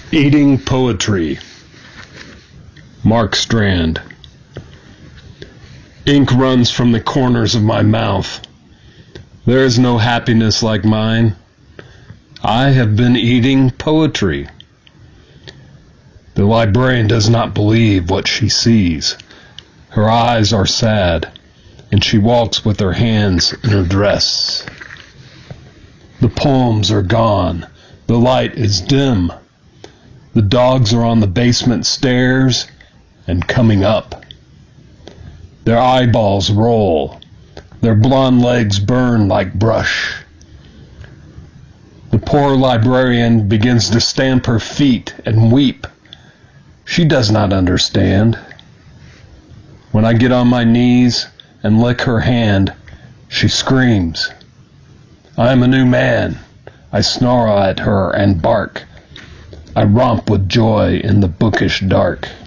Eating Poetry. Mark Strand. Ink runs from the corners of my mouth. There is no happiness like mine. I have been eating poetry. The librarian does not believe what she sees. Her eyes are sad, and she walks with her hands in her dress. The poems are gone. The light is dim. The dogs are on the basement stairs and coming up. Their eyeballs roll. Their blonde legs burn like brush. The poor librarian begins to stamp her feet and weep. She does not understand. When I get on my knees and lick her hand, she screams. I am a new man. I snarl at her and bark. I romp with joy in the bookish dark.